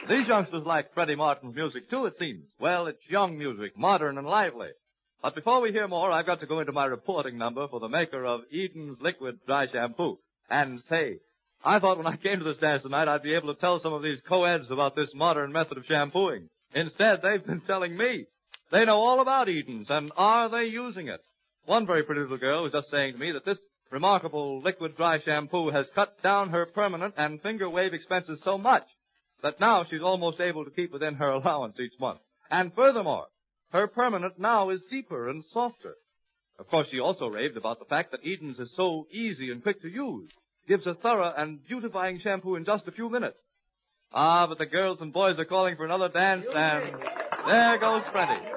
These youngsters like Freddie Martin's music, too, it seems. Well, it's young music, modern and lively. But before we hear more, I've got to go into my reporting number for the maker of Eden's Liquid Dry Shampoo. And say, I thought when I came to this dance tonight I'd be able to tell some of these co-eds about this modern method of shampooing. Instead, they've been telling me. They know all about Eden's, and are they using it? One very pretty little girl was just saying to me that this remarkable liquid dry shampoo has cut down her permanent and finger wave expenses so much that now she's almost able to keep within her allowance each month. And furthermore, her permanent now is deeper and softer. Of course, she also raved about the fact that Eden's is so easy and quick to use. Gives a thorough and beautifying shampoo in just a few minutes. Ah, but the girls and boys are calling for another dance, and there goes Freddie.